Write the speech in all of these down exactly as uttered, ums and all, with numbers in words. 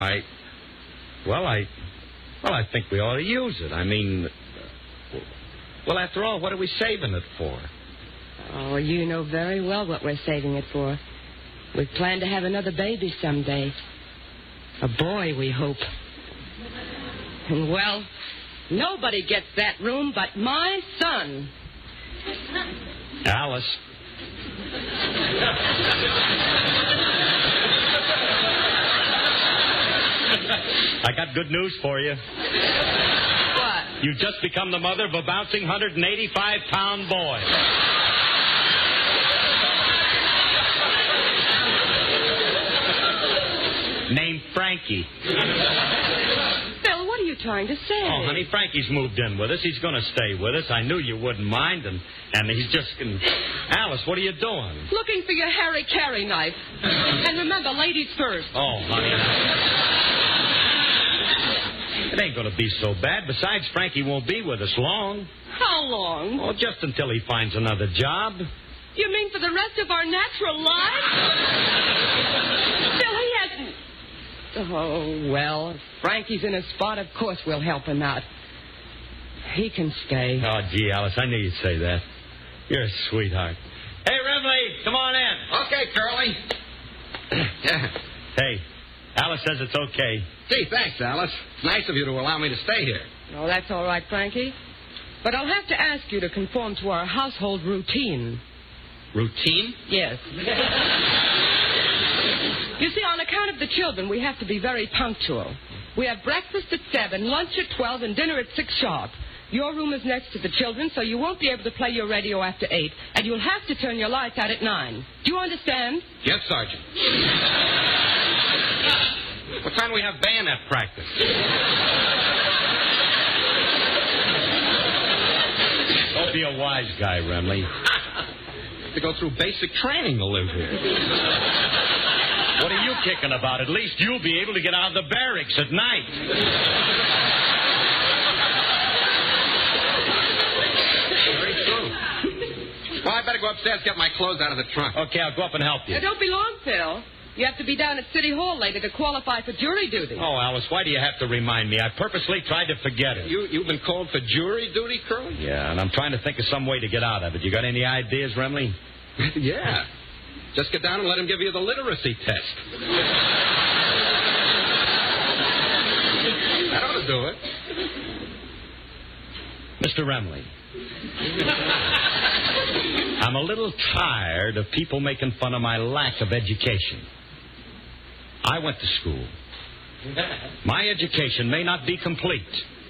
I, well, I, well, I think we ought to use it. I mean, well, after all, what are we saving it for? Oh, you know very well what we're saving it for. We plan to have another baby someday. A boy, we hope. And, well, nobody gets that room but my son. Alice. I got good news for you. What? You've just become the mother of a bouncing one hundred eighty-five pound boy. Named Frankie. Phil, what are you trying to say? Oh, honey, Frankie's moved in with us. He's going to stay with us. I knew you wouldn't mind, and, and he's just... Alice, what are you doing? Looking for your Harry Carey knife. And remember, ladies first. Oh, honey. It ain't going to be so bad. Besides, Frankie won't be with us long. How long? Oh, just until he finds another job. You mean for the rest of our natural lives? Phil, he hasn't... Oh, well, if Frankie's in a spot, of course we'll help him out. He can stay. Oh, gee, Alice, I knew you'd say that. You're a sweetheart. Hey, Remley, come on in. Okay, Curly. Hey, Alice says it's okay. Gee, thanks, Alice. It's nice of you to allow me to stay here. Oh, that's all right, Frankie. But I'll have to ask you to conform to our household routine. Routine? Yes. You see, on account of the children, we have to be very punctual. We have breakfast at seven, lunch at twelve, and dinner at six sharp. Your room is next to the children, so you won't be able to play your radio after eight, and you'll have to turn your lights out at nine. Do you understand? Yes, Sergeant. What time do we have bayonet practice? Don't be a wise guy, Remley. To go through basic training to live here. What are you kicking about? At least you'll be able to get out of the barracks at night. Very true. Well, I better go upstairs and get my clothes out of the trunk. Okay, I'll go up and help you. Now, don't be long, Phil. You have to be down at City Hall later to qualify for jury duty. Oh, Alice, why do you have to remind me? I purposely tried to forget it. You, you've been called for jury duty, Curly? Yeah, and I'm trying to think of some way to get out of it. You got any ideas, Remley? Yeah. Just get down and let him give you the literacy test. That ought to do it. Mister Remley, I'm a little tired of people making fun of my lack of education. I went to school. My education may not be complete.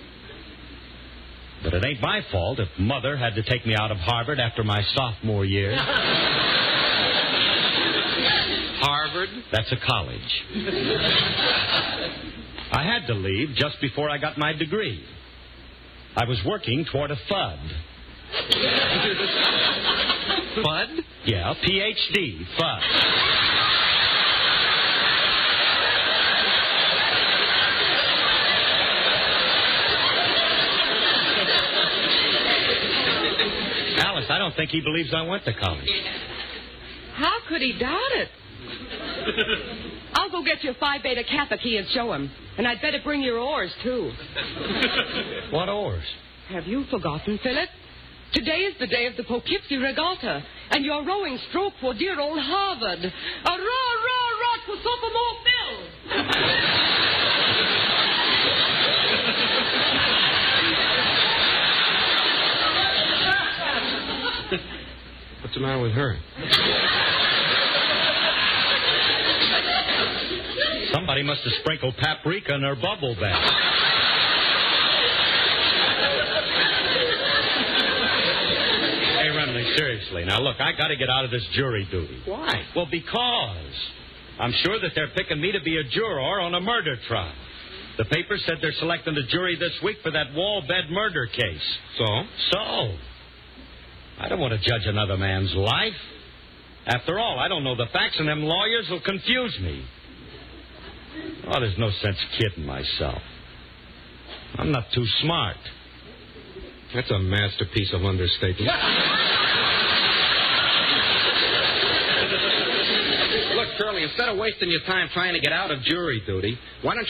But it ain't my fault if Mother had to take me out of Harvard after my sophomore year. Harvard? That's a college. I had to leave just before I got my degree. I was working toward a F U D. F U D? Yeah, P H D, F U D. Alice, I don't think he believes I went to college. How could he doubt it? I'll go get your Phi Beta Kappa key and show him. And I'd better bring your oars, too. What oars? Have you forgotten, Philip? Today is the day of the Poughkeepsie Regatta, and you're rowing stroke for dear old Harvard. A row, row, row for sophomore Phil. What's the matter with her? Somebody must have sprinkled paprika in her bubble bath. Hey, Remley, seriously. Now, look, I got to get out of this jury duty. Why? Well, because I'm sure that they're picking me to be a juror on a murder trial. The paper said they're selecting a jury this week for that wall bed murder case. So? So? I don't want to judge another man's life. After all, I don't know the facts, and them lawyers will confuse me. Oh, there's no sense kidding myself. I'm not too smart. That's a masterpiece of understatement. Look, Curly, instead of wasting your time trying to get out of jury duty, why don't